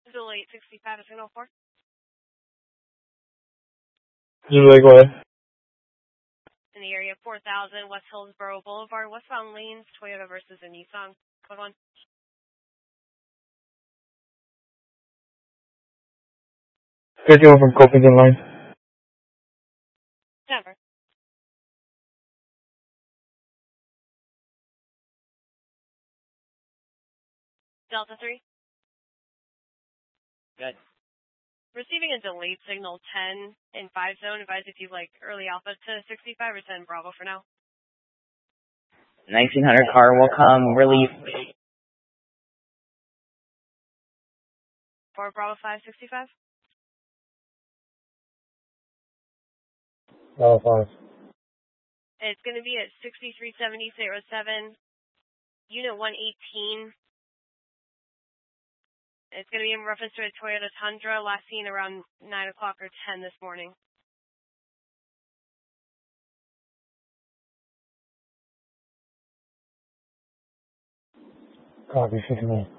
Delay 65 to 04. Usually, go ahead. In the area 4000 West Hillsborough Boulevard, westbound lanes, Toyota versus a Nissan. Code 1. Fifty-one from Copington line. Denver. Delta 3. Good. Receiving a delayed signal 10 in 5 zone. Advise if you like early alpha to 65 or 10 Bravo for now. 1900 car will come relief. 4 Bravo 565. Bravo 5. It's going to be at 637007, unit 118. It's going to be in reference to a Toyota Tundra, last seen around 9 o'clock or 10 this morning. Copy, 51.